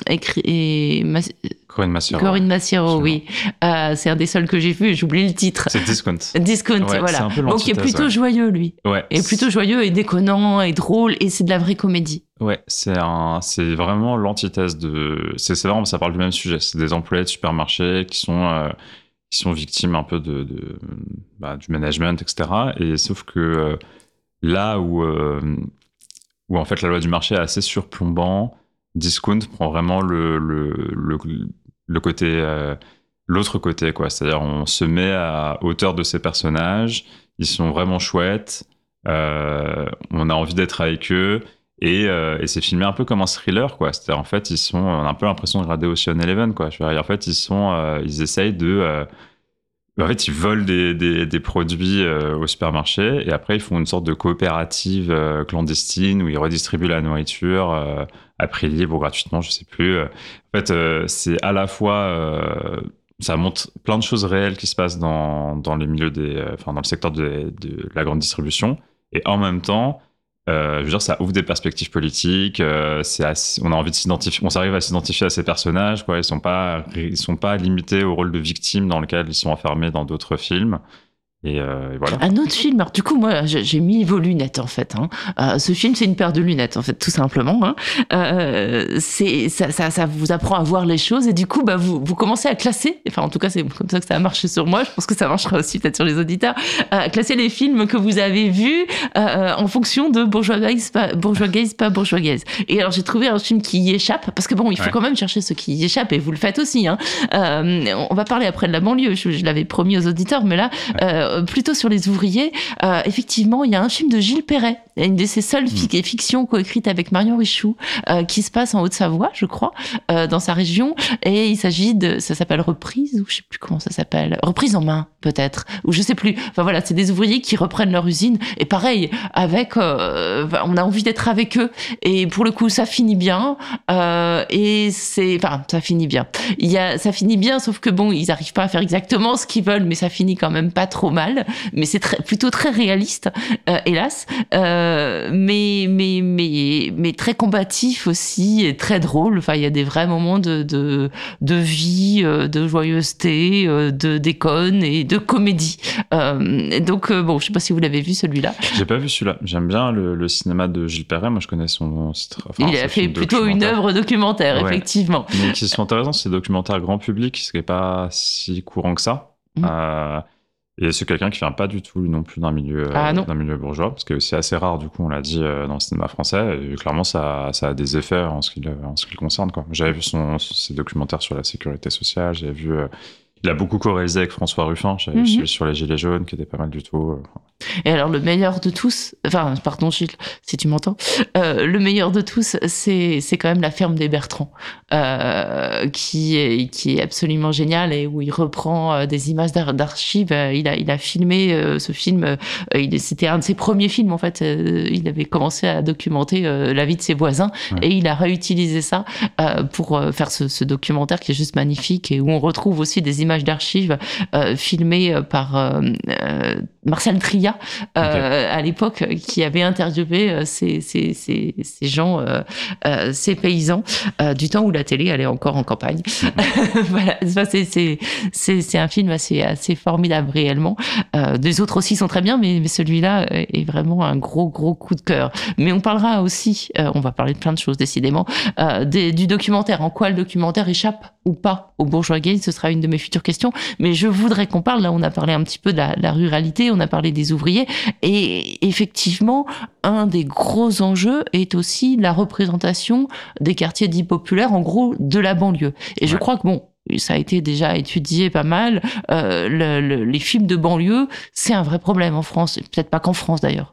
Corinne Massiero, oui. C'est un des seuls que j'ai vu, j'oublie le titre. C'est Discount. Ouais, voilà. C'est un peu donc qui est plutôt joyeux, lui. Ouais. Et plutôt joyeux et déconnant et drôle, et c'est de la vraie comédie. Ouais, c'est vraiment l'antithèse de... C'est vraiment, ça parle du même sujet. C'est des employés de supermarché qui sont victimes un peu du management, etc. Et sauf que là où en fait la loi du marché est assez surplombant, Discount prend vraiment le côté, l'autre côté, quoi. C'est-à-dire, on se met à hauteur de ces personnages, ils sont vraiment chouettes, on a envie d'être avec eux, et c'est filmé un peu comme un thriller, quoi. C'est-à-dire, en fait, on a un peu l'impression de regarder Ocean Eleven, quoi. En fait, ils essayent de... en fait, ils volent des produits au supermarché, et après, ils font une sorte de coopérative clandestine où ils redistribuent la nourriture à prix libre ou gratuitement, je sais plus. En fait, c'est à la fois... ça montre plein de choses réelles qui se passent dans les milieux dans le secteur de la grande distribution, et en même temps, je veux dire, ça ouvre des perspectives politiques. On a envie de s'identifier. On s'arrive à s'identifier à ces personnages, quoi. Ils sont pas limités au rôle de victime dans lequel ils sont enfermés dans d'autres films. Et voilà. Un autre film, alors du coup moi j'ai mis vos lunettes en fait. Ce film c'est une paire de lunettes en fait tout simplement. Ça vous apprend à voir les choses et du coup vous commencez à classer. Enfin en tout cas c'est comme ça que ça a marché sur moi. Je pense que ça marchera aussi peut-être sur les auditeurs. Classer les films que vous avez vus en fonction de bourgeoisie pas bourgeoisie. Et alors j'ai trouvé un film qui y échappe parce que bon il faut quand même chercher ce qui y échappe et vous le faites aussi. On va parler après de la banlieue. Je l'avais promis aux auditeurs mais là. Plutôt sur les ouvriers, effectivement, il y a un film de Gilles Perret, une de ses seules fictions coécrites avec Marion Richoux, qui se passe en Haute-Savoie, je crois, dans sa région, et il s'agit ça s'appelle Reprise, ou je sais plus comment ça s'appelle, Reprise en main, peut-être, ou je sais plus. Enfin voilà, c'est des ouvriers qui reprennent leur usine, et pareil, on a envie d'être avec eux, et pour le coup, ça finit bien, ça finit bien. Ça finit bien, sauf que bon, ils arrivent pas à faire exactement ce qu'ils veulent, mais ça finit quand même pas trop mal, mais c'est plutôt très réaliste, hélas, mais très combatif aussi et très drôle. Enfin, il y a des vrais moments de vie, de joyeuseté, de déconne et de comédie. Donc bon, je sais pas si vous l'avez vu celui-là. J'ai pas vu celui-là. J'aime bien le cinéma de Gilles Perret. Moi, je connais il a fait plutôt une œuvre documentaire, effectivement. Mais qui sont intéressants, c'est des documentaires grand public, ce qui est pas si courant que ça. Et c'est quelqu'un qui vient pas du tout non plus d'un milieu bourgeois, parce que c'est assez rare, du coup, on l'a dit, dans le cinéma français, et clairement ça a des effets en ce qui le concerne, quoi. J'avais vu ses documentaires sur la sécurité sociale, j'avais vu... il a beaucoup co-réalisé avec François Ruffin, j'avais vu sur les Gilets jaunes, qui était pas mal du tout. Et alors, le meilleur de tous, enfin, pardon Gilles, si tu m'entends, le meilleur de tous, c'est quand même La ferme des Bertrands, qui est absolument génial et où il reprend des images d'archives. Il a filmé ce film, c'était un de ses premiers films, en fait. Il avait commencé à documenter la vie de ses voisins et il a réutilisé ça pour faire ce documentaire qui est juste magnifique et où on retrouve aussi des images d'archives filmées par Marcel Tria, à l'époque, qui avait interviewé ces gens, ces paysans, du temps où la télé allait encore en campagne. Voilà, c'est un film assez formidable réellement. Les autres aussi sont très bien, mais celui-là est vraiment un gros coup de cœur. Mais on parlera aussi, on va parler de plein de choses décidément, du documentaire. En quoi le documentaire échappe ou pas au bourgeois gay, ce sera une de mes futures questions. Mais je voudrais qu'on parle, là on a parlé un petit peu de la ruralité, on a parlé des ouvriers, et effectivement, un des gros enjeux est aussi la représentation des quartiers dits populaires, en gros, de la banlieue. Et je crois que bon, ça a été déjà étudié pas mal, les films de banlieue, c'est un vrai problème en France, peut-être pas qu'en France d'ailleurs.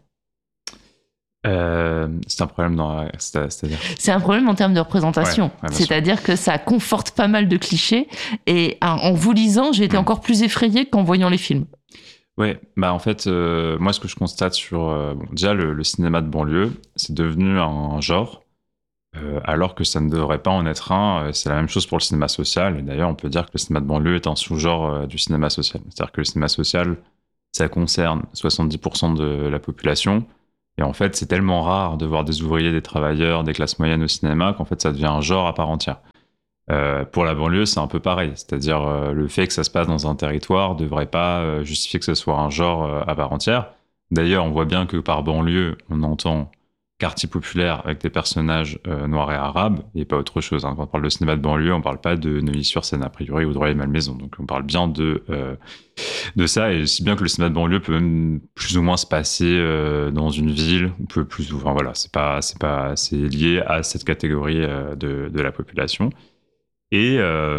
C'est un problème c'est-à-dire c'est un problème en termes de représentation, c'est-à-dire que ça conforte pas mal de clichés, et en vous lisant, j'ai été encore plus effrayée qu'en voyant les films. Ouais, en fait, moi ce que je constate déjà le cinéma de banlieue, c'est devenu un genre, alors que ça ne devrait pas en être un. C'est la même chose pour le cinéma social, et d'ailleurs on peut dire que le cinéma de banlieue est un sous-genre du cinéma social. C'est-à-dire que le cinéma social, ça concerne 70% de la population. Et en fait, c'est tellement rare de voir des ouvriers, des travailleurs, des classes moyennes au cinéma qu'en fait, ça devient un genre à part entière. Pour la banlieue, c'est un peu pareil. C'est-à-dire, le fait que ça se passe dans un territoire ne devrait pas justifier que ce soit un genre à part entière. D'ailleurs, on voit bien que par banlieue, on entend quartier populaire avec des personnages noirs et arabes, et pas autre chose. Quand on parle de cinéma de banlieue, on parle pas de Neuilly-sur-Seine, a priori, ou de Rueil-Malmaison. Donc, on parle bien de ça, et si bien que le cinéma de banlieue peut même plus ou moins se passer dans une ville, ou peut plus, enfin voilà, c'est lié à cette catégorie de la population. Et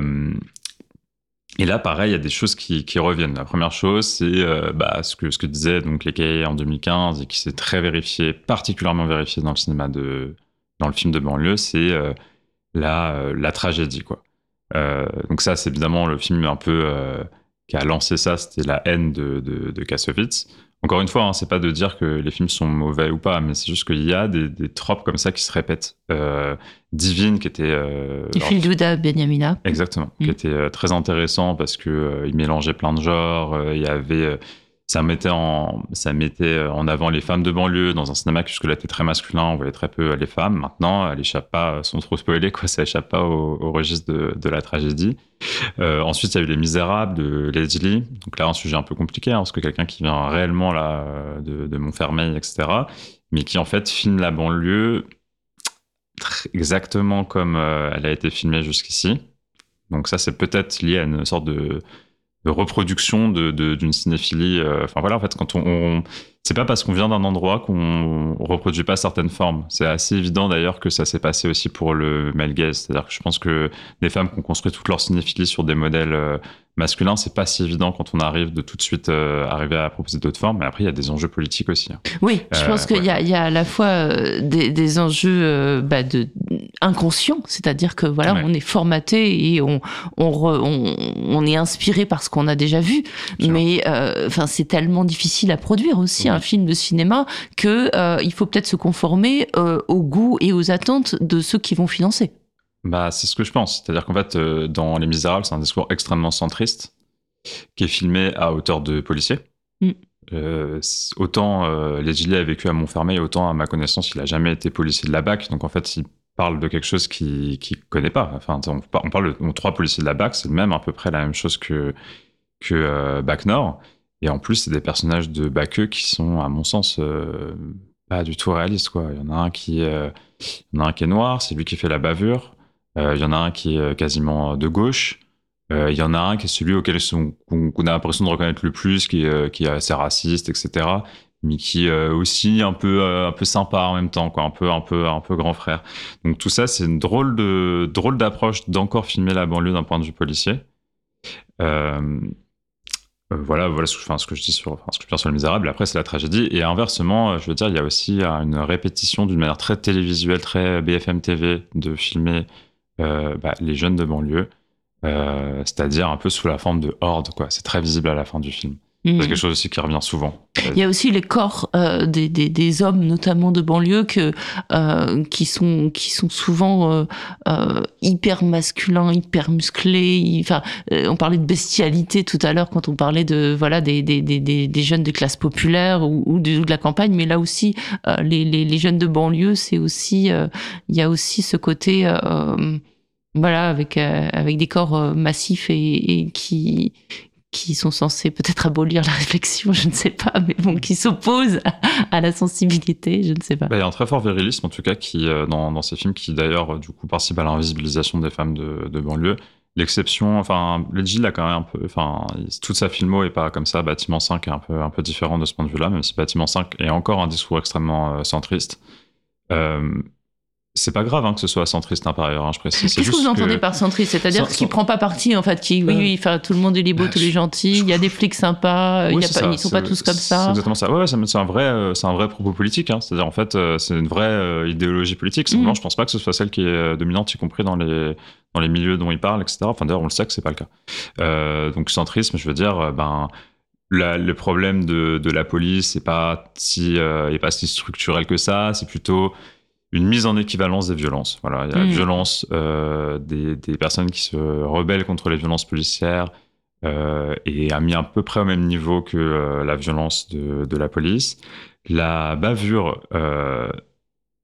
là, pareil, il y a des choses qui reviennent. La première chose, c'est ce que disait donc les cahiers en 2015 et qui s'est très vérifié, particulièrement vérifié dans le film de banlieue, c'est la tragédie, quoi. Donc ça, c'est évidemment le film un peu qui a lancé ça, c'était La haine de Kassovitz. Encore une fois, c'est pas de dire que les films sont mauvais ou pas, mais c'est juste qu'il y a des tropes comme ça qui se répètent. Divine, qui était... Filduda Benyamina. Exactement, qui était très intéressant parce que il mélangeait plein de genres. Il y avait... ça mettait en avant les femmes de banlieue dans un cinéma qui jusque-là était très masculin, on voyait très peu les femmes. Maintenant, elles échappent pas, sont trop spoilées, quoi, ça échappe pas au registre de la tragédie. Ensuite, il y a eu Les Misérables de Lady Lee. Donc là, un sujet un peu compliqué, parce que quelqu'un qui vient réellement là, de Montfermeil, etc., mais qui en fait filme la banlieue exactement comme elle a été filmée jusqu'ici. Donc ça, c'est peut-être lié à une sorte de reproduction d'une cinéphilie. Enfin voilà, en fait, quand c'est pas parce qu'on vient d'un endroit qu'on reproduit pas certaines formes. C'est assez évident d'ailleurs que ça s'est passé aussi pour le male gaze. C'est-à-dire que je pense que des femmes qui ont construit toute leur cinéphilie sur des modèles masculins, c'est pas si évident quand on arrive de tout de suite arriver à proposer d'autres formes. Mais après, il y a des enjeux politiques aussi. Oui, je pense qu'il y a à la fois des enjeux inconscients, c'est-à-dire que voilà, on est formaté et on est inspiré par ce qu'on a déjà vu. Mais c'est tellement difficile à produire aussi un film de cinéma que il faut peut-être se conformer aux goûts et aux attentes de ceux qui vont financer. C'est ce que je pense. C'est-à-dire qu'en fait, dans Les Misérables, c'est un discours extrêmement centriste qui est filmé à hauteur de policier. Autant Lady Lee a vécu à Montfermeil, autant à ma connaissance, il a jamais été policier de la BAC. Donc en fait, il parle de quelque chose qu'il connaît pas. Enfin, on parle de 3 policiers de la BAC, c'est même à peu près la même chose que BAC Nord. Et en plus, c'est des personnages de BAC qui sont, à mon sens, pas du tout réalistes, quoi. Il y en a un qui est noir, c'est lui qui fait la bavure. Il y en a un qui est quasiment de gauche. Il y en a un qui est celui auquel qu'on a l'impression de reconnaître le plus, qui est assez raciste, etc. Mais qui est aussi un peu sympa en même temps, quoi, un peu grand frère. Donc tout ça, c'est une drôle d'approche d'encore filmer la banlieue d'un point de vue policier. Voilà ce que je dis sur Les Misérables. Après, c'est la tragédie. Et inversement, je veux dire, il y a aussi une répétition d'une manière très télévisuelle, très BFM TV, de filmer les jeunes de banlieue, c'est-à-dire un peu sous la forme de horde, quoi. C'est très visible à la fin du film. C'est quelque chose aussi qui revient souvent. Il y a aussi les corps des hommes, notamment de banlieue, qui sont souvent hyper masculins, hyper musclés. On parlait de bestialité tout à l'heure quand on parlait de des jeunes de classe populaire ou de la campagne, mais là aussi les jeunes de banlieue, c'est aussi il y a aussi ce côté avec des corps massifs et qui sont censés peut-être abolir la réflexion, je ne sais pas, mais bon, qui s'opposent à la sensibilité, je ne sais pas. Il y a un très fort virilisme, en tout cas, qui dans ces films, qui d'ailleurs, du coup, participe à l'invisibilisation des femmes de banlieue. L'exception, Lady Lee a quand même un peu, toute sa filmo est pas comme ça. Bâtiment 5 est un peu différent de ce point de vue-là, même si Bâtiment 5 est encore un discours extrêmement centriste. C'est pas grave que ce soit centriste par ailleurs, je précise. Qu'est-ce que vous entendez par centriste? C'est-à-dire qu'il prend pas parti, en fait, tout le monde est les beaux, tous les gentils, il y a des flics sympas, ils sont pas tous comme ça. C'est exactement ça. Ouais, c'est un vrai propos politique. C'est-à-dire, en fait, c'est une vraie idéologie politique. Simplement, je pense pas que ce soit celle qui est dominante, y compris dans les milieux dont il parle, etc. D'ailleurs, on le sait que c'est pas le cas. Donc, centrisme, je veux dire, le problème de la police n'est pas si structurel que ça. C'est plutôt une mise en équivalence des violences. Voilà, il y a la violence des personnes qui se rebellent contre les violences policières et a mis à peu près au même niveau que la violence de la police. La bavure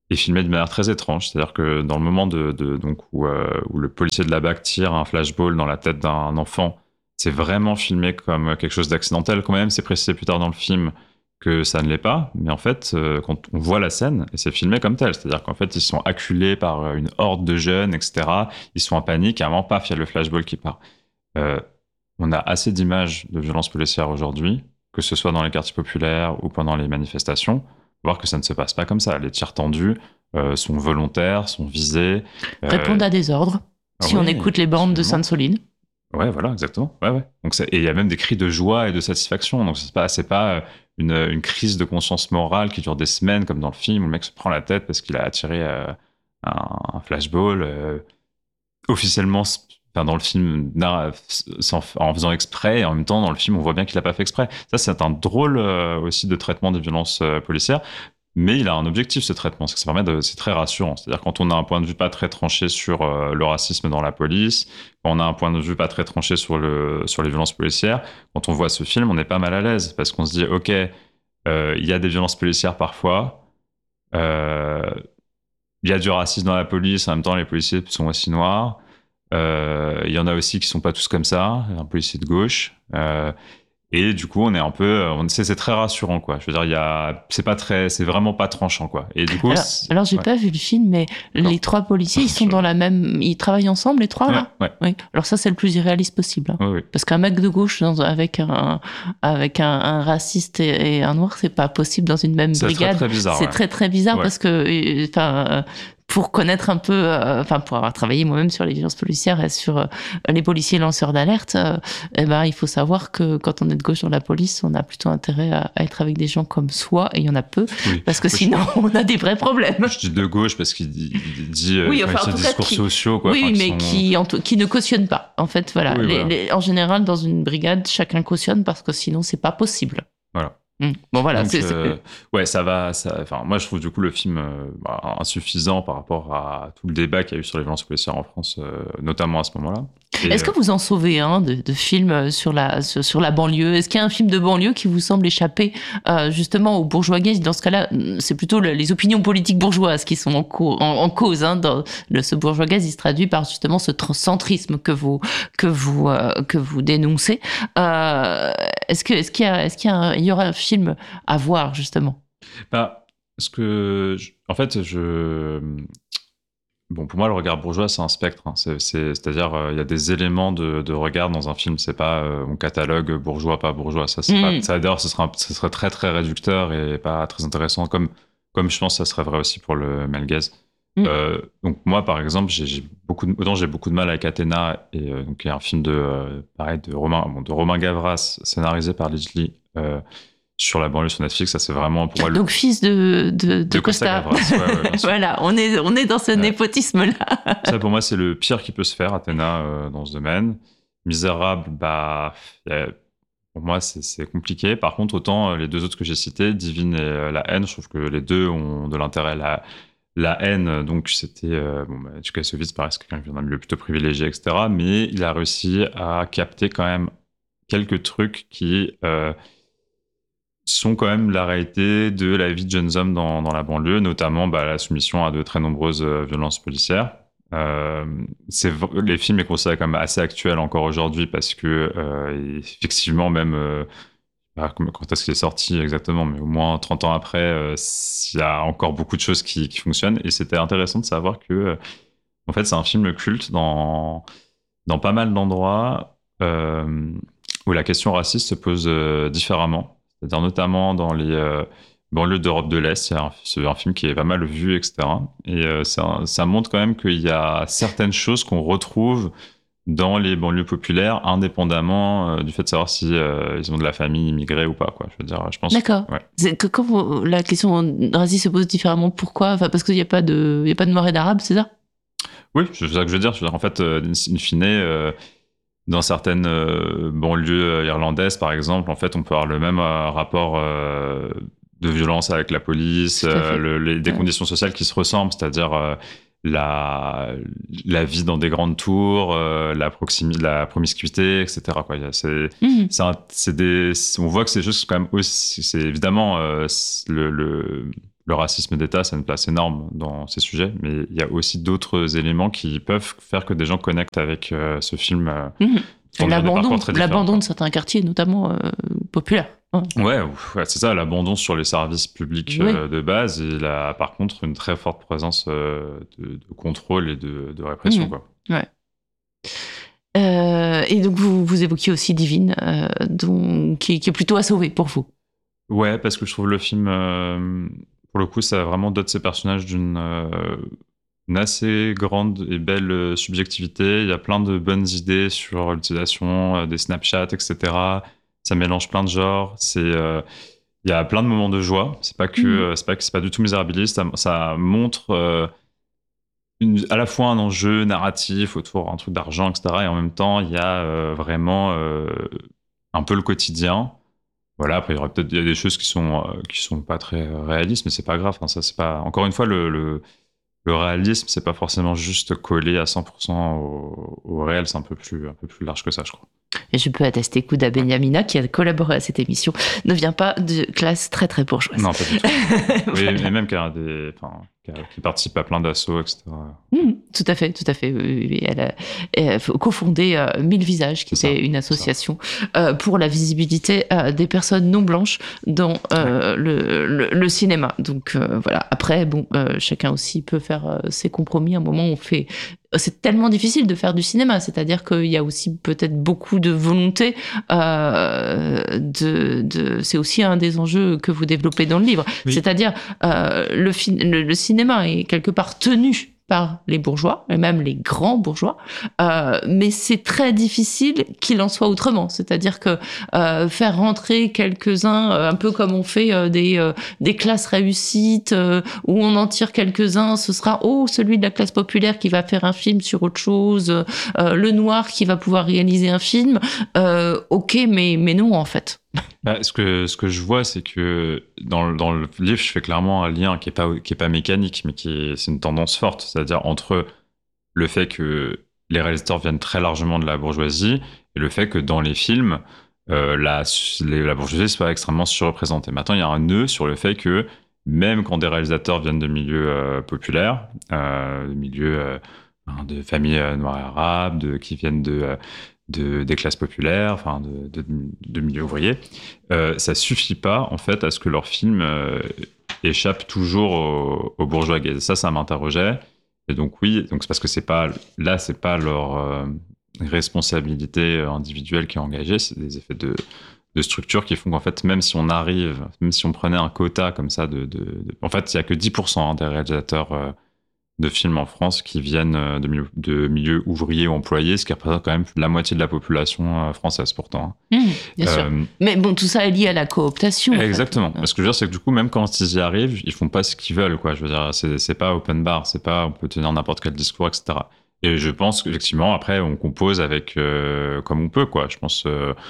est filmé de manière très étrange. C'est-à-dire que dans le moment donc où le policier de la BAC tire un flashball dans la tête d'un enfant, c'est vraiment filmé comme quelque chose d'accidentel. Quand même, c'est précisé plus tard dans le film que ça ne l'est pas. Mais en fait, quand on voit la scène, et c'est filmé comme tel, c'est-à-dire qu'en fait, ils sont acculés par une horde de jeunes, etc. Ils sont en panique, et à un moment, paf, il y a le flashball qui part. On a assez d'images de violences policières aujourd'hui, que ce soit dans les quartiers populaires ou pendant les manifestations, voir que ça ne se passe pas comme ça. Les tirs tendus sont volontaires, sont visés. Répondent à des ordres, si on écoute les bandes de Sainte-Soline. Ouais, voilà, exactement. Ouais. Donc et il y a même des cris de joie et de satisfaction. Donc c'est pas une crise de conscience morale qui dure des semaines, comme dans le film où le mec se prend la tête parce qu'il a attiré un flashball. Officiellement, dans le film, en faisant exprès, et en même temps, dans le film, on voit bien qu'il n'a pas fait exprès. Ça, c'est un drôle aussi de traitement des violences policières. Mais il a un objectif, ce traitement, c'est très rassurant. C'est-à-dire quand on a un point de vue pas très tranché sur le racisme dans la police, quand on a un point de vue pas très tranché sur les violences policières, quand on voit ce film, on est pas mal à l'aise parce qu'on se dit, ok, il y a des violences policières parfois, il y a du racisme dans la police, en même temps les policiers sont aussi noirs, il y en a aussi qui sont pas tous comme ça, un policier de gauche. Et du coup, on est un peu, c'est très rassurant, quoi. Je veux dire, c'est vraiment pas tranchant, quoi. Et du coup, alors j'ai pas vu le film, mais les trois policiers, ils sont ils travaillent ensemble, les trois, là? Ouais. Oui. Alors ça, c'est le plus irréaliste possible. Hein. Oui. Parce qu'un mec de gauche avec un raciste et un noir, c'est pas possible dans une même brigade. C'est très bizarre. C'est très bizarre parce que, pour connaître un peu, pour avoir travaillé moi-même sur les violences policières et sur les policiers lanceurs d'alerte, il faut savoir que quand on est de gauche dans la police, on a plutôt intérêt à être avec des gens comme soi, et il y en a peu, parce que sinon on a des vrais problèmes. Je dis de gauche parce qu'il dit des discours sociaux, quoi. Oui, mais qui ne cautionnent pas. En fait, voilà. En général, dans une brigade, chacun cautionne parce que sinon c'est pas possible. Voilà. Bon voilà, ouais, ça va. Moi, je trouve du coup le film insuffisant par rapport à tout le débat qu'il y a eu sur les violences policières en France, notamment à ce moment-là. Est-ce que vous en sauvez un de films sur la banlieue? Est-ce qu'il y a un film de banlieue qui vous semble échapper justement aux bourgeois gays? Dans ce cas-là, c'est plutôt les opinions politiques bourgeoises qui sont en cause. Hein, ce bourgeois gay, il se traduit par justement ce centrisme que vous dénoncez. Est-ce qu'il y aura un film à voir justement? Bon, pour moi, le regard bourgeois, c'est un spectre. Hein. C'est-à-dire, il y a des éléments de regard dans un film. C'est pas on catalogue bourgeois, pas bourgeois. Ça, d'ailleurs, ce serait très, très réducteur et pas très intéressant. Comme je pense, ça serait vrai aussi pour le male gaze. Donc moi, par exemple, j'ai beaucoup de mal avec Athéna, et donc il y a un film de Romain Gavras, scénarisé par Lidley, sur la banlieue sur Netflix. Ça, c'est vraiment pour moi donc fils de Costa Gavras. Ouais, voilà, on est dans ce népotisme-là. Ça, pour moi, c'est le pire qui peut se faire, Athéna, dans ce domaine. Misérable, pour moi, c'est compliqué. Par contre, autant les deux autres que j'ai cités, Divine et La Haine, je trouve que les deux ont de l'intérêt. La Haine, donc c'était Mathieu Kassovitz, paraît quelqu'un qui vient d'un milieu plutôt privilégié, etc. Mais il a réussi à capter quand même quelques trucs qui sont quand même la réalité de la vie de jeunes hommes dans la banlieue, notamment la soumission à de très nombreuses violences policières. Les films est considéré comme assez actuel encore aujourd'hui parce que effectivement même quand est-ce qu'il est sorti exactement, mais au moins 30 ans après, il y a encore beaucoup de choses qui fonctionnent, et c'était intéressant de savoir que en fait c'est un film culte dans pas mal d'endroits où la question raciste se pose différemment, c'est-à-dire notamment dans les banlieues d'Europe de l'Est. C'est un film qui est pas mal vu, etc. Et ça montre quand même qu'il y a certaines choses qu'on retrouve dans les banlieues populaires, indépendamment du fait de savoir si ils ont de la famille immigrée ou pas, quoi. Je veux dire, je pense. D'accord. Ouais. C'est que quand la question raciste se pose différemment, pourquoi? Parce qu'il n'y a pas de noirs et d'arabes, c'est ça? Oui, c'est ça que je veux dire. En fait, in fine, dans certaines banlieues irlandaises, par exemple, en fait, on peut avoir le même rapport de violence avec la police, des conditions sociales qui se ressemblent, c'est-à-dire la vie dans des grandes tours, la promiscuité, etc. Quoi. On voit que c'est des choses quand même aussi. C'est évidemment le racisme d'État, ça a une place énorme dans ces sujets, mais il y a aussi d'autres éléments qui peuvent faire que des gens connectent avec ce film. L'abandon de certains quartiers, notamment populaires. Ouais, c'est ça, l'abandon sur les services publics de base, et par contre une très forte présence de contrôle et de répression. Quoi. Ouais. Et donc vous évoquiez aussi Divine, qui est plutôt à sauver pour vous. Ouais, parce que je trouve le film, pour le coup, ça vraiment dote ses personnages d'une assez grande et belle subjectivité. Il y a plein de bonnes idées sur l'utilisation des Snapchat, etc. Ça mélange plein de genres. Il y a plein de moments de joie. C'est pas du tout misérabiliste. Ça montre à la fois un enjeu narratif autour d'un truc d'argent, etc. Et en même temps, il y a vraiment un peu le quotidien. Voilà, après, il y a des choses qui sont pas très réalistes, mais c'est pas grave. Enfin, ça, c'est pas... Encore une fois, le réalisme, c'est pas forcément juste collé à 100% au réel, c'est un peu plus large que ça, je crois. Et je peux attester qu'Ouda Benyamina, qui a collaboré à cette émission, ne vient pas de classe très très bourgeoise. Non, pas du tout. Oui, et même qui participe à plein d'assauts, etc. Tout à fait. Elle a cofondé 1000 Visages, qui était une association pour la visibilité des personnes non blanches dans le cinéma. Donc voilà. Après, chacun aussi peut faire ses compromis. À un moment, c'est tellement difficile de faire du cinéma, c'est-à-dire qu'il y a aussi peut-être beaucoup de volonté. C'est aussi un des enjeux que vous développez dans le livre. Oui. C'est-à-dire le cinéma est quelque part tenu par les bourgeois, et même les grands bourgeois, mais c'est très difficile qu'il en soit autrement. C'est-à-dire que faire rentrer quelques-uns, un peu comme on fait des classes réussites, où on en tire quelques-uns, ce sera celui de la classe populaire qui va faire un film sur autre chose, le noir qui va pouvoir réaliser un film. Ok, mais non en fait. Ce que je vois, c'est que dans le livre, je fais clairement un lien qui est pas mécanique, mais c'est une tendance forte. C'est-à-dire entre le fait que les réalisateurs viennent très largement de la bourgeoisie et le fait que dans les films, la bourgeoisie soit extrêmement surreprésentée. Maintenant, il y a un nœud sur le fait que même quand des réalisateurs viennent de milieux populaires, de milieux de familles noires et arabes, qui viennent des classes populaires, enfin de milieux ouvriers, ça suffit pas en fait à ce que leur film échappe toujours aux bourgeois gays. Ça m'interrogeait. Et donc oui, c'est parce que c'est pas leur responsabilité individuelle qui est engagée, c'est des effets de structure qui font qu'en fait, même si on prenait un quota comme ça en fait, il y a que 10% des réalisateurs de films en France qui viennent de milieux ouvriers ou employés, ce qui représente quand même la moitié de la population française pourtant. Bien sûr. Mais bon, tout ça est lié à la cooptation. Exactement. Ce que je veux dire, c'est que du coup, même quand ils y arrivent, ils font pas ce qu'ils veulent, quoi. Je veux dire, c'est pas open bar, c'est pas on peut tenir n'importe quel discours, etc. Et je pense qu'effectivement, après, on compose avec comme on peut, quoi. Je pense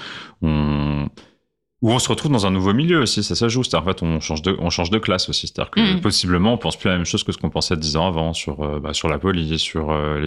où on se retrouve dans un nouveau milieu aussi, ça joue. C'est-à-dire, en fait, on change de classe aussi. C'est-à-dire que possiblement, on pense plus la même chose que ce qu'on pensait 10 ans avant sur la police, sur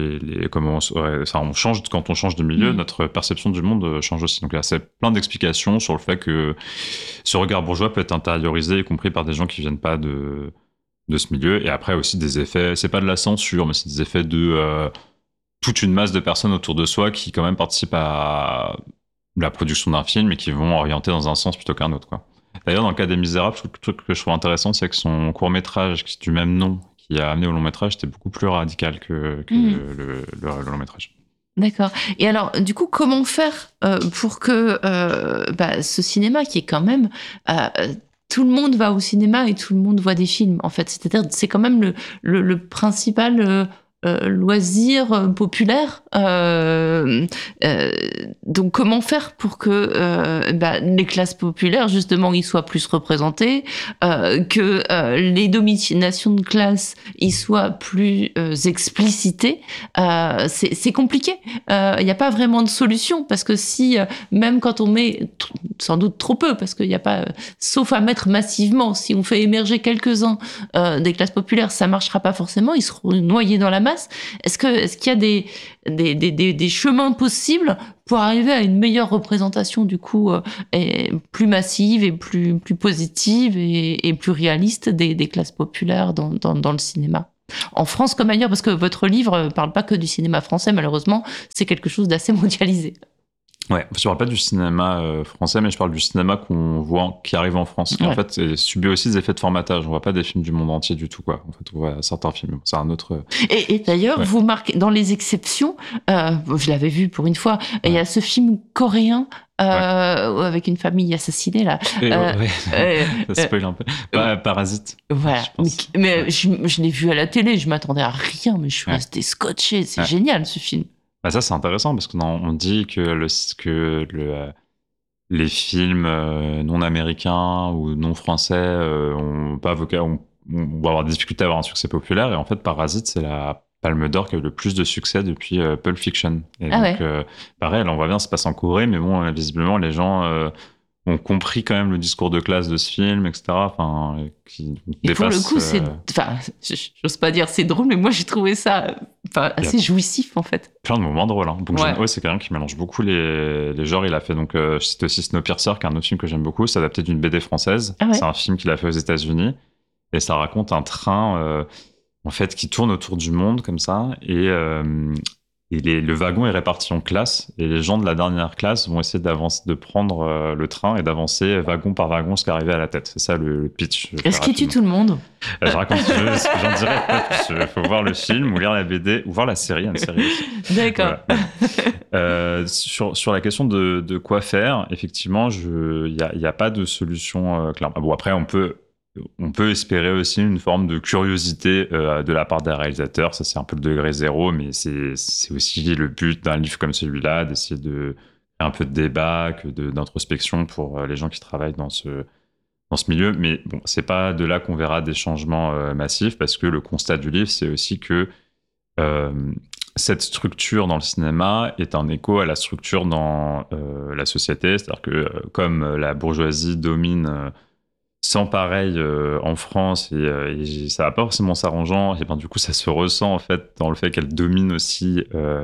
on change quand on change de milieu, notre perception du monde change aussi. Donc là, c'est plein d'explications sur le fait que ce regard bourgeois peut être intériorisé, y compris par des gens qui viennent pas de ce milieu. Et après aussi des effets, c'est pas de la censure, mais c'est des effets de toute une masse de personnes autour de soi qui quand même participent à la production d'un film et qui vont orienter dans un sens plutôt qu'un autre, quoi. D'ailleurs, dans le cas des Misérables, le truc que je trouve intéressant, c'est que son court-métrage du même nom qui a amené au long-métrage était beaucoup plus radical que le long-métrage. D'accord. Et alors, du coup, comment faire pour que ce cinéma qui est quand même... tout le monde va au cinéma et tout le monde voit des films, en fait. C'est-à-dire, c'est quand même le principal... loisir populaire. Donc, comment faire pour que les classes populaires, justement, y soient plus représentées, que les dominations de classe y soient plus explicitées. C'est compliqué. Il n'y a pas vraiment de solution, parce que si, même quand on met, sans doute trop peu, parce qu'il n'y a pas, sauf à mettre massivement, si on fait émerger quelques-uns des classes populaires, ça ne marchera pas forcément, ils seront noyés dans la masse. classe. Est-ce qu'il y a des chemins possibles pour arriver à une meilleure représentation du coup et plus massive et plus positive et plus réaliste des classes populaires dans le cinéma? En France comme ailleurs, parce que votre livre parle pas que du cinéma français, malheureusement, c'est quelque chose d'assez mondialisé. Ouais, je parle pas du cinéma français, mais je parle du cinéma qu'on voit, qui arrive en France. Ouais. En fait, il subit aussi des effets de formatage. On voit pas des films du monde entier du tout, quoi. En fait, on voit certains films. C'est un autre. Et d'ailleurs, Ouais. vous marquez dans les exceptions. Je l'avais vu pour une fois. Il y a ce film coréen avec une famille assassinée là. Ça spoil un peu. Parasite. Voilà. Mais je l'ai vu à la télé. Je m'attendais à rien, mais je suis restée scotchée. C'est génial ce film. Bah ça, c'est intéressant parce qu'on dit que les films non américains ou non français on va avoir des difficultés à avoir un succès populaire. Et en fait, Parasite, c'est la Palme d'Or qui a eu le plus de succès depuis Pulp Fiction. Et donc, pareil, là, on voit bien, ça se passe en Corée, mais bon, visiblement, les gens ont compris quand même le discours de classe de ce film, etc. Enfin, qui et dépasse, pour le coup, j'ose pas dire c'est drôle, mais moi j'ai trouvé ça assez jouissif en fait. Plein de moments drôles. Hein. Bong Joon-ho, c'est quelqu'un qui mélange beaucoup les genres. Il a fait donc, je cite aussi Snowpiercer, qui est un autre film que j'aime beaucoup. C'est adapté d'une BD française. C'est un film qu'il a fait aux États-Unis et ça raconte un train en fait qui tourne autour du monde comme ça et le wagon est réparti en classes et les gens de la dernière classe vont essayer de prendre le train et d'avancer wagon par wagon jusqu'à arriver à la tête. C'est ça le pitch. Est-ce qu'il tue tout le monde? Je raconte, j'en dirais pas plus. Il faut voir le film ou lire la BD ou voir la série, une série aussi. D'accord. Voilà. Sur la question de quoi faire, effectivement, il y a pas de solution claire. Bon, après, on peut espérer aussi une forme de curiosité de la part des réalisateurs. Ça, c'est un peu le degré zéro, mais c'est aussi le but d'un livre comme celui-là, d'essayer de faire un peu de débat, d'introspection pour les gens qui travaillent dans ce milieu. Mais bon, c'est pas de là qu'on verra des changements massifs, parce que le constat du livre, c'est aussi que cette structure dans le cinéma est un écho à la structure dans la société. C'est-à-dire que comme la bourgeoisie domine sans pareil en France et ça va pas forcément s'arrangeant, et ben du coup ça se ressent en fait dans le fait qu'elle domine aussi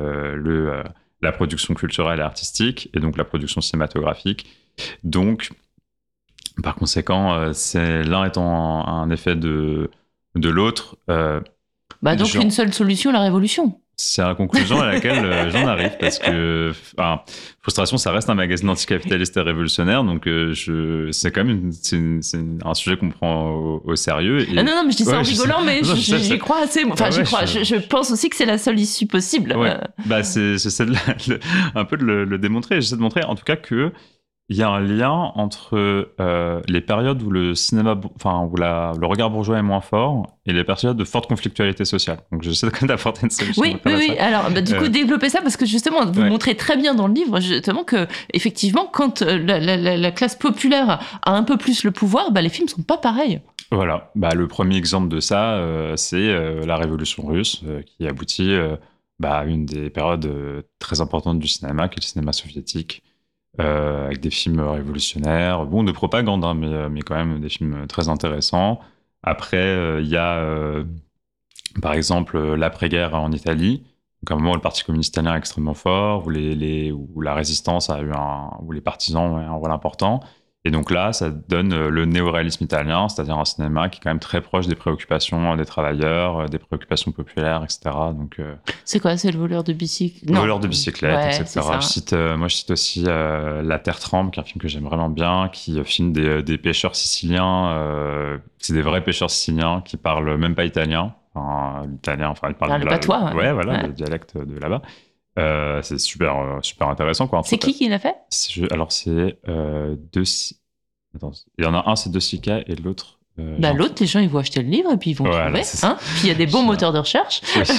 la production culturelle et artistique et donc la production cinématographique. Donc par conséquent c'est l'un étant un effet de l'autre. Donc une seule solution, la révolution. C'est la conclusion à laquelle j'en arrive, parce que Frustration, ça reste un magazine anticapitaliste et révolutionnaire, donc c'est quand même c'est un sujet qu'on prend au sérieux. Et... Non, mais je dis ça en rigolant, mais j'y crois assez. Enfin, je pense aussi que c'est la seule issue possible. Ouais. J'essaie un peu de le démontrer. J'essaie de montrer, en tout cas, que il y a un lien entre les périodes où le cinéma, où le regard bourgeois est moins fort et les périodes de forte conflictualité sociale. Donc j'essaie quand même d'apporter une solution. Oui. Alors, du coup, développer ça, parce que justement, vous montrez très bien dans le livre, justement, que effectivement, quand la classe populaire a un peu plus le pouvoir, les films sont pas pareils. Voilà. Le premier exemple de ça, c'est la Révolution russe, qui aboutit à une des périodes très importantes du cinéma, qui est le cinéma soviétique. Avec des films révolutionnaires, de propagande, hein, mais quand même des films très intéressants. Après, il y a, par exemple, l'après-guerre en Italie, donc à un moment où le Parti communiste italien est extrêmement fort, où la résistance a eu où les partisans ont un rôle important. Et donc là, ça donne le néo-réalisme italien, c'est-à-dire un cinéma qui est quand même très proche des préoccupations des travailleurs, des préoccupations populaires, etc. Donc, c'est quoi? C'est le voleur de bicyclette? Le voleur de bicyclette, etc. Je cite aussi La Terre tremble, qui est un film que j'aime vraiment bien, qui filme des pêcheurs siciliens. C'est des vrais pêcheurs siciliens qui parlent même pas italien. L'italien, ils parlent le patois. Le dialecte de là-bas. C'est super intéressant, quoi. C'est qui l'a fait? Alors c'est Attends, il y en a un, c'est De Sica, et l'autre. L'autre, les gens ils vont acheter le livre et puis ils vont trouver. Puis il y a des bons moteurs de recherche.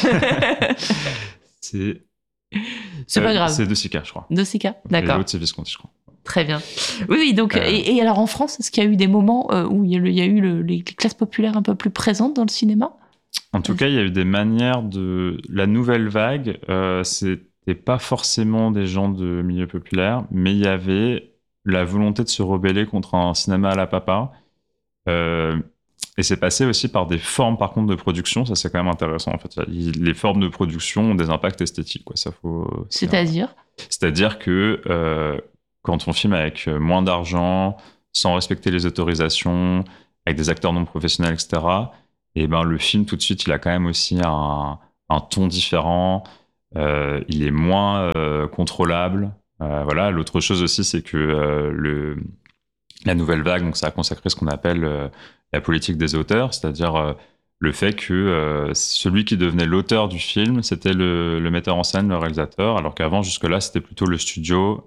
Oui. C'est pas grave. C'est De Sica, je crois. De Sica, d'accord. Et l'autre, c'est Visconti, je crois. Très bien. Oui, donc et alors en France, est-ce qu'il y a eu des moments où il y a eu les classes populaires un peu plus présentes dans le cinéma? En tout cas, il y a eu des manières de... La nouvelle vague, c'était pas forcément des gens de milieu populaire, mais il y avait la volonté de se rebeller contre un cinéma à la papa. Et c'est passé aussi par des formes, par contre, de production. Ça, c'est quand même intéressant, en fait. Les formes de production ont des impacts esthétiques, quoi. Ça faut. C'est-à-dire que quand on filme avec moins d'argent, sans respecter les autorisations, avec des acteurs non professionnels, etc., et ben le film, tout de suite, il a quand même aussi un ton différent. Il est moins contrôlable. Voilà. L'autre chose aussi, c'est que la nouvelle vague, donc ça a consacré ce qu'on appelle la politique des auteurs, c'est-à-dire le fait que celui qui devenait l'auteur du film, c'était le metteur en scène, le réalisateur, alors qu'avant, jusque-là, c'était plutôt le studio,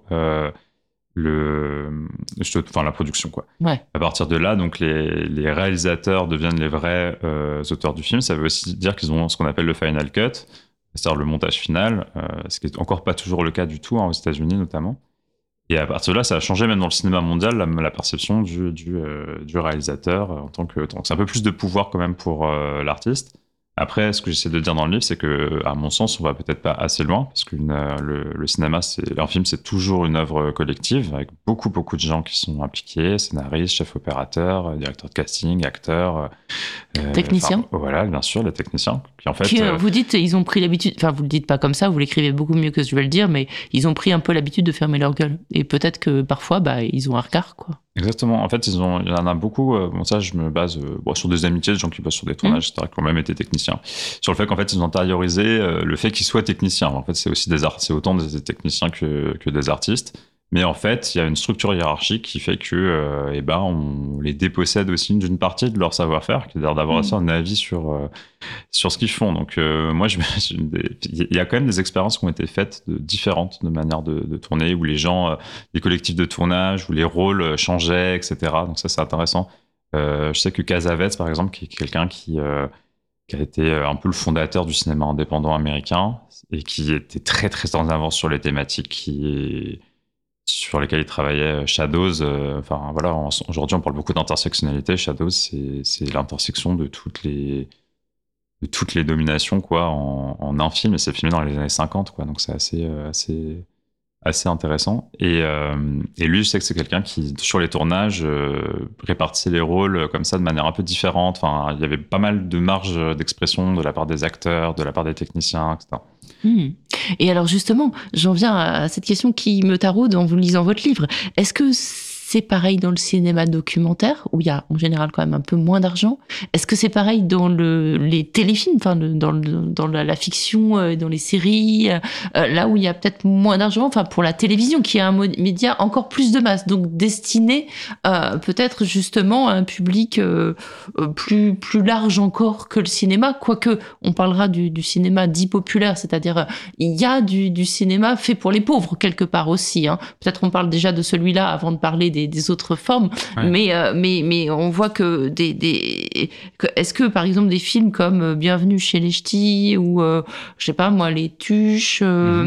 la production, quoi. Ouais. À partir de là, donc les réalisateurs deviennent les vrais auteurs du film. Ça veut aussi dire qu'ils ont ce qu'on appelle le final cut, c'est-à-dire le montage final, ce qui est encore pas toujours le cas du tout, aux États-Unis notamment. Et à partir de là, ça a changé même dans le cinéma mondial la perception du réalisateur en tant que. Donc c'est un peu plus de pouvoir quand même pour l'artiste. Après, ce que j'essaie de dire dans le livre, c'est que, à mon sens, on va peut-être pas assez loin, parce que le cinéma, un film, c'est toujours une œuvre collective, avec beaucoup, beaucoup de gens qui sont impliqués, scénaristes, chefs opérateurs, directeurs de casting, acteurs. Techniciens. Voilà, bien sûr, les techniciens. Qui, en fait, vous dites, ils ont pris l'habitude, enfin, vous le dites pas comme ça, vous l'écrivez beaucoup mieux que je vais le dire, mais ils ont pris un peu l'habitude de fermer leur gueule. Et peut-être que parfois, ils ont un regard, quoi. Exactement. En fait, il y en a beaucoup. Bon, ça, je me base sur des amitiés de gens qui bossent sur des tournages, etc., qui ont même été techniciens. Sur le fait qu'en fait, ils ont intériorisé le fait qu'ils soient techniciens. En fait, c'est aussi c'est autant des techniciens que des artistes. Mais en fait, il y a une structure hiérarchique qui fait que, on les dépossède aussi d'une partie de leur savoir-faire, qui est d'avoir aussi un avis sur ce qu'ils font. Donc, moi, il y a quand même des expériences qui ont été faites différentes de manière de tourner, où les gens, les collectifs de tournage, où les rôles changeaient, etc. Donc ça, c'est intéressant. Je sais que Cassavetes, par exemple, qui est quelqu'un qui a été un peu le fondateur du cinéma indépendant américain et qui était très, très en avance sur les thématiques sur lesquelles il travaillait. Shadows, aujourd'hui, on parle beaucoup d'intersectionnalité. Shadows, c'est l'intersection de toutes les dominations, quoi, en un film, et c'est filmé dans les années 50, quoi, donc c'est assez intéressant. Et lui, je sais que c'est quelqu'un qui, sur les tournages, répartissait les rôles comme ça de manière un peu différente. Enfin, il y avait pas mal de marge d'expression de la part des acteurs, de la part des techniciens, etc. Et alors justement, j'en viens à cette question qui me taraude en vous lisant votre livre. Est-ce que c'est pareil dans le cinéma documentaire, où il y a en général quand même un peu moins d'argent? Est-ce que c'est pareil dans les téléfilms, dans la fiction, dans les séries, là où il y a peut-être moins d'argent, pour la télévision, qui est un média encore plus de masse, donc destiné peut-être justement à un public plus large encore que le cinéma, quoique on parlera du cinéma dit populaire, c'est-à-dire il y a du cinéma fait pour les pauvres quelque part aussi. Peut-être on parle déjà de celui-là avant de parler des autres formes, ouais. mais on voit que est-ce que par exemple des films comme Bienvenue chez les Ch'tis ou je sais pas moi, Les Tuches,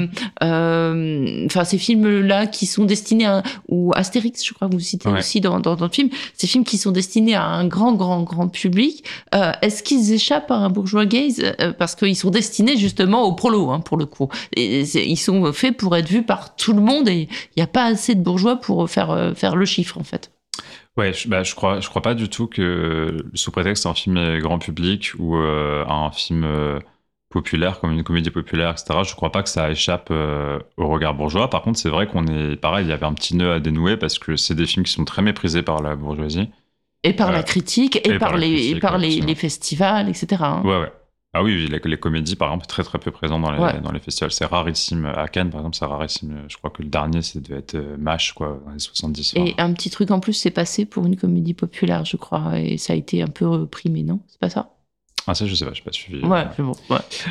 ces films-là qui sont destinés ou Astérix, je crois que vous citez aussi dans le film, ces films qui sont destinés à un grand public, est-ce qu'ils échappent à un bourgeois gaze parce qu'ils sont destinés justement au prolo, pour le coup, ils sont faits pour être vus par tout le monde et il n'y a pas assez de bourgeois pour faire le chiffre, en fait. Ouais, je crois pas du tout que, sous prétexte un film grand public ou un film populaire, comme une comédie populaire, etc., je crois pas que ça échappe au regard bourgeois. Par contre, c'est vrai qu'on est pareil, il y avait un petit nœud à dénouer parce que c'est des films qui sont très méprisés par la bourgeoisie. Et par la critique, et par les festivals, etc. Ouais. Ah oui, les comédies, par exemple, très très peu présentes dans les festivals. C'est rarissime. À Cannes, par exemple, c'est rarissime. Je crois que le dernier, ça devait être MASH, quoi, dans les 70. Et un petit truc en plus, c'est passé pour une comédie populaire, je crois, et ça a été un peu reprimé, non? C'est pas ça? Ah, ça, je sais pas, je n'ai pas suivi. Ouais, c'est bon.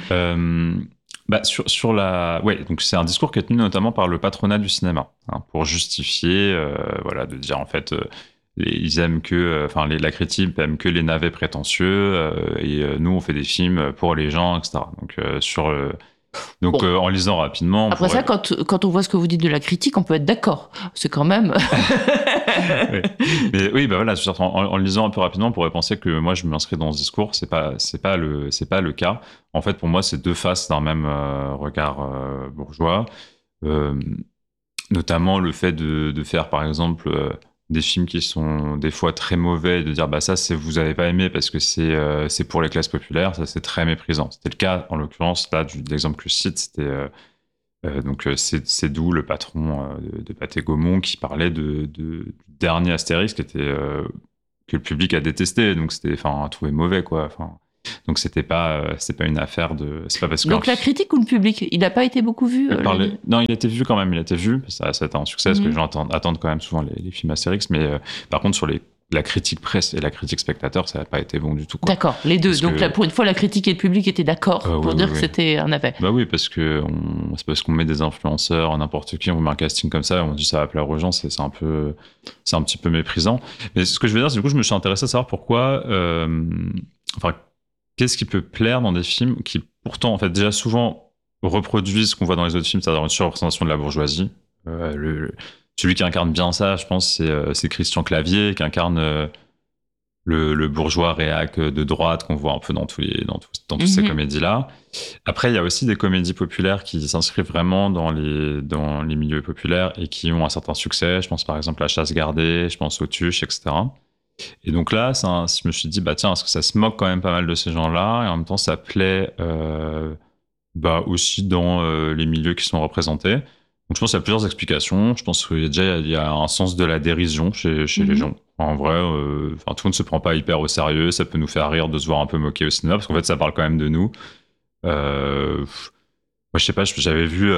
Ouais. Donc c'est un discours qui est tenu notamment par le patronat du cinéma, pour justifier, de dire en fait. Ils aiment la critique aime que les navets prétentieux et nous on fait des films pour les gens, etc. Donc en lisant rapidement. Après ça, quand on voit ce que vous dites de la critique, on peut être d'accord. C'est quand même. Oui. Mais oui, en lisant un peu rapidement, on pourrait penser que moi je m'inscris dans ce discours. C'est pas le cas. En fait, pour moi, c'est deux faces d'un même regard bourgeois. Notamment le fait de faire, par exemple. des films qui sont des fois très mauvais, et de dire bah ça c'est vous avez pas aimé parce que c'est pour les classes populaires, ça c'est très méprisant. C'était le cas en l'occurrence là l'exemple que je cite, c'était c'est d'où le patron de Pathé Gaumont qui parlait du dernier Astérix qui était que le public a détesté, donc c'était trouvé mauvais quoi. Donc c'est pas une affaire de, c'est pas parce que donc la critique ou le public, il n'a pas été beaucoup vu. Non, il a été vu quand même, ça a été un succès parce que les gens attendent quand même souvent les films Astérix, mais par contre sur la critique presse et la critique spectateur, ça n'a pas été bon du tout, quoi. D'accord, les deux. Donc là, pour une fois, la critique et le public étaient d'accord pour dire que c'était un navet. Bah oui, c'est parce qu'on met des influenceurs, n'importe qui, on met un casting comme ça, et on dit ça va plaire aux gens, c'est un petit peu méprisant. Mais ce que je veux dire, c'est du coup, je me suis intéressé à savoir pourquoi, qu'est-ce qui peut plaire dans des films qui, pourtant, en fait, déjà souvent reproduisent ce qu'on voit dans les autres films, c'est-à-dire une surreprésentation de la bourgeoisie. Celui qui incarne bien ça, je pense, c'est Christian Clavier, qui incarne le bourgeois réac de droite qu'on voit un peu dans toutes ces comédies-là. Après, il y a aussi des comédies populaires qui s'inscrivent vraiment dans les milieux populaires et qui ont un certain succès. Je pense par exemple à Chasse gardée, je pense aux Tuches, etc. Et donc là, je me suis dit, bah tiens, parce que ça se moque quand même pas mal de ces gens-là, et en même temps, ça plaît aussi dans les milieux qui sont représentés. Donc je pense qu'il y a plusieurs explications. Je pense qu'il y a un sens de la dérision chez les gens. En vrai, tout le monde se prend pas hyper au sérieux. Ça peut nous faire rire de se voir un peu moquer au cinéma, parce qu'en fait, ça parle quand même de nous. Moi, je sais pas, j'avais vu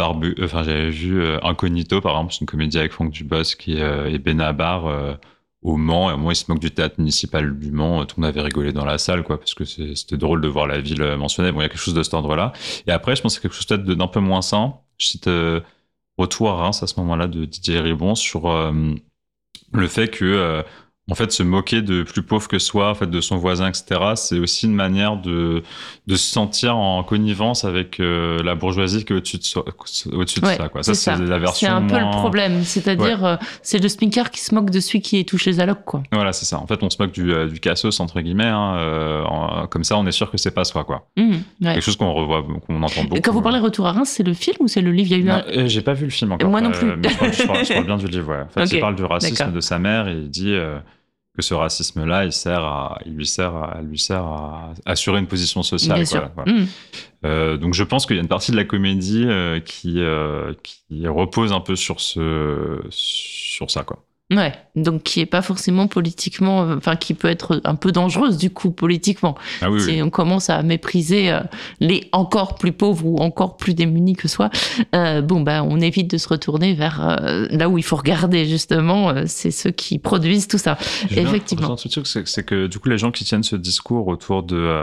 Incognito, par exemple, c'est une comédie avec Franck Dubosc et Benabar au Mans. Et au moment, il se moque du théâtre municipal du Mans. Tout le monde avait rigolé dans la salle, quoi, parce que c'était drôle de voir la ville mentionnée. Bon, il y a quelque chose de cet ordre-là. Et après, je pense que c'est quelque chose peut-être d'un peu moins sain. Je cite Retour à Reims à ce moment-là de Didier Ribon sur le fait que en fait se moquer de plus pauvre que soi, en fait de son voisin, etc. C'est aussi une manière de se sentir en connivence avec la bourgeoisie qui est au-dessus de ça, quoi. Ça c'est la version. C'est un peu le problème, c'est-à-dire c'est le sminker qui se moque de celui qui touche les allocs, quoi. Voilà, c'est ça. En fait, on se moque du cassos entre guillemets. Comme ça, on est sûr que c'est pas soi, quoi. Quelque chose qu'on revoit, qu'on entend beaucoup. Quand vous parlez Retour à Reims, c'est le film ou c'est le livre? Il y a eu j'ai pas vu le film encore. Moi non plus. Mais je parle bien du livre. Ouais. En fait, il parle du racisme de sa mère et il dit que ce racisme-là, il lui sert à assurer une position sociale. Bien sûr. Voilà. Donc je pense qu'il y a une partie de la comédie qui repose un peu sur ça, quoi. Ouais, donc qui est pas forcément politiquement, qui peut être un peu dangereuse du coup politiquement. Ah oui, si on commence à mépriser les encore plus pauvres ou encore plus démunis que soi, on évite de se retourner vers là où il faut regarder justement, c'est ceux qui produisent tout ça. Effectivement. C'est que du coup les gens qui tiennent ce discours autour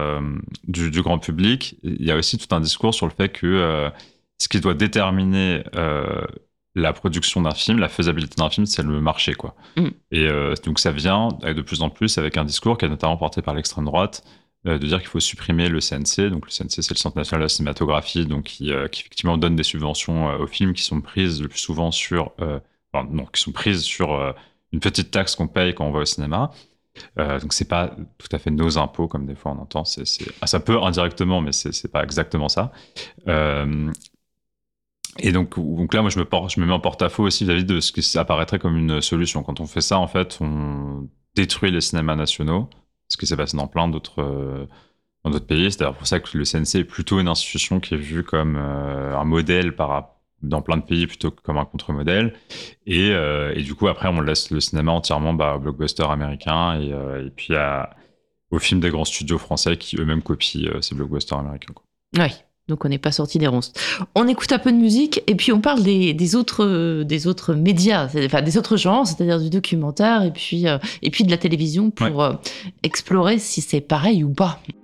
du grand public, il y a aussi tout un discours sur le fait que ce qui doit déterminer la production d'un film, la faisabilité d'un film, c'est le marché, quoi. Et donc ça vient de plus en plus avec un discours qui est notamment porté par l'extrême droite, de dire qu'il faut supprimer le CNC. Donc le CNC, c'est le Centre national de la cinématographie, donc qui effectivement donne des subventions aux films qui sont prises le plus souvent qui sont prises sur une petite taxe qu'on paye quand on va au cinéma. Donc c'est pas tout à fait nos impôts comme des fois on entend. Ça peut indirectement, mais c'est pas exactement ça. Et donc là, moi, je me mets en porte-à-faux aussi vis-à-vis de ce qui apparaîtrait comme une solution. Quand on fait ça, en fait, on détruit les cinémas nationaux, ce qui s'est passé dans plein d'autres pays. C'est d'ailleurs pour ça que le CNC est plutôt une institution qui est vue comme un modèle dans plein de pays, plutôt que comme un contre-modèle. Et du coup, après, on laisse le cinéma entièrement au blockbuster américain et puis aux films des grands studios français qui eux-mêmes copient ces blockbusters américains, quoi. Oui. Donc on n'est pas sorti des ronces. On écoute un peu de musique et puis on parle des autres médias, des autres genres, c'est-à-dire du documentaire et puis de la télévision pour explorer si c'est pareil ou pas.